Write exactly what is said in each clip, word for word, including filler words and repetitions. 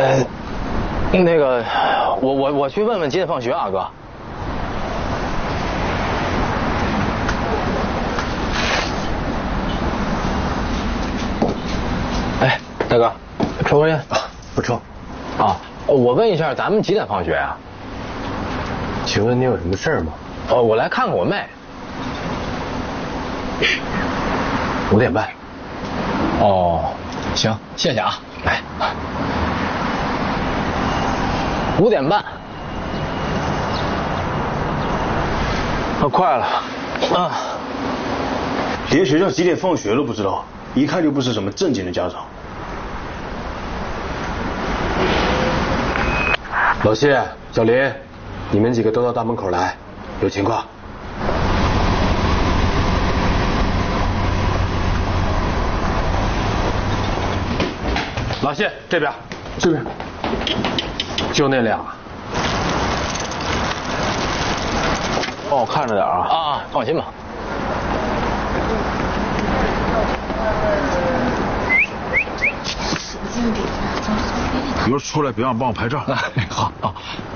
呃，那个，我我我去问问几点放学啊，哥。哎，大哥，抽根烟啊？ 不抽。 啊，我问一下，咱们几点放学啊？ 请问你有什么事儿吗？ 哦，我来看看我妹。 五点半。 哦，行，谢谢啊。来，五点半。啊，快了。啊。 连学校几点放学都不知道，一看就不是什么正经的家长。 老谢、小林，你们几个都到大门口来，有情况。老谢这边，这边，就那俩。 帮我看着点啊！啊，放心吧。 一会儿出来别忘帮我拍照。 好啊。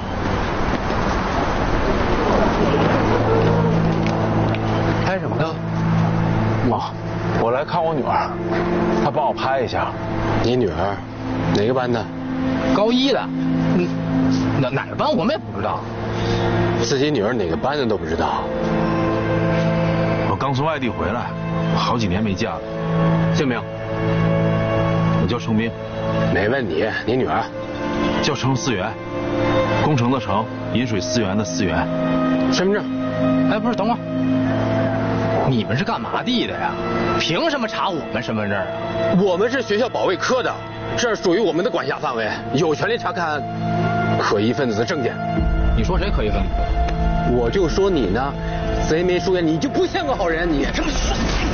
拍什么呢？妈，我来看我女儿，她帮我拍一下。 你女儿哪个班的？ 高一的。嗯，哪哪个班我们也不知道。 自己女儿哪个班的都不知道。 我刚从外地回来，好几年没见了。 姓名？ 我叫程兵。 没问题。你女儿？ 叫程思源，工程的程，饮水思源的思源。 身份证？ 哎，不是，等会儿，你们是干嘛地的呀？凭什么查我们身份证啊？ 我们是学校保卫科的，这儿属于我们的管辖范围，有权利查看可疑分子的证件。 你说谁可疑分子？ 我就说你呢，贼眉鼠眼，你就不像个好人，你这么。